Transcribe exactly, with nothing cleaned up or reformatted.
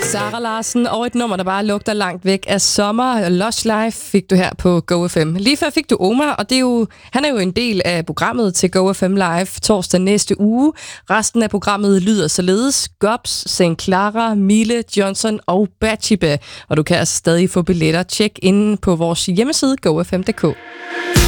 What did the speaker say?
Sara Larsen og et nummer, der bare lugter langt væk af sommer. Lush Life fik du her på Go F M. Lige før fik du Omar, og det er jo, han er jo en del af programmet til Go F M Live torsdag næste uge. Resten af programmet lyder således: Gobs, Saint Clara, Mille, Johnson og Bachiba. Og du kan altså stadig få billetter. Tjek inde på vores hjemmeside go f m punktum d k.